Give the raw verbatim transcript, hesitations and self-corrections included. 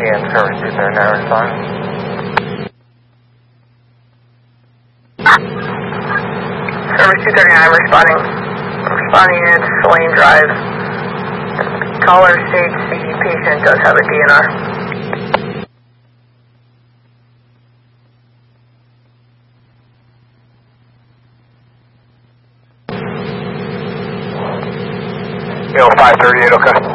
and Service two thirty-nine responding. Service two thirty-nine responding. Responding at Saline Drive. Caller states the patient does have a D N R. Yo, five thirty-eight, okay.